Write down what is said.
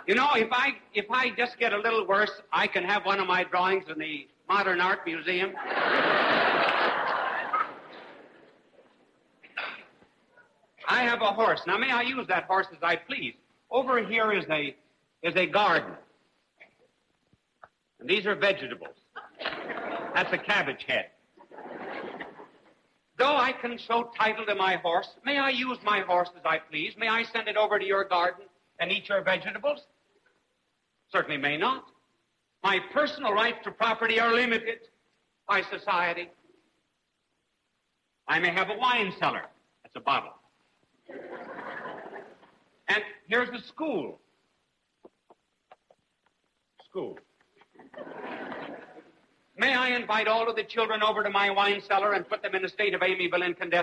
You know, if I just get a little worse, I can have one of my drawings in the Modern Art Museum. I have a horse. Now, may I use that horse as I please? Over here is a garden. And these are vegetables. That's a cabbage head. Though I can show title to my horse, may I use my horse as I please? May I send it over to your garden and eat your vegetables? Certainly may not. My personal rights to property are limited by society. I may have a wine cellar. That's a bottle. And here's a school. School. May I invite all of the children over to my wine cellar and put them in a state of amiable incandescence?